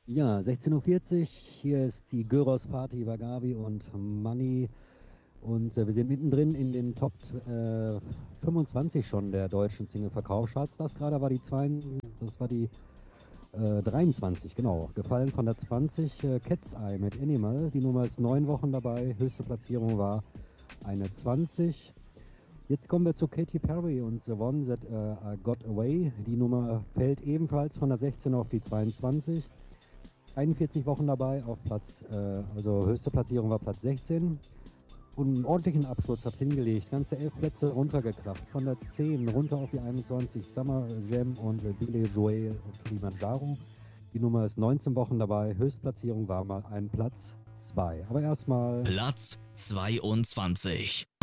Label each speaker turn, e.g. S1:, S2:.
S1: Ja, 16:40 Uhr, hier ist die Gyros Party bei Gabi und Manni und wir sind mittendrin in den Top 25 schon der deutschen Single-Verkaufscharts. Das war die 23, genau, gefallen von der 20, Cat's Eye mit Animal. Die Nummer ist 9 Wochen dabei, höchste Platzierung war eine 20. Jetzt kommen wir zu Katy Perry und The One That I Got Away. Die Nummer fällt ebenfalls von der 16 auf die 22. 41 Wochen dabei auf also höchste Platzierung war Platz 16. Und einen ordentlichen Absturz hat hingelegt, ganze 11 Plätze runtergekracht, von der 10 runter auf die 21. Summer Jam und Billy Joel und Kilimanjaro. Die Nummer ist 19 Wochen dabei, Höchstplatzierung war mal ein Platz 2. Aber erstmal
S2: Platz 22.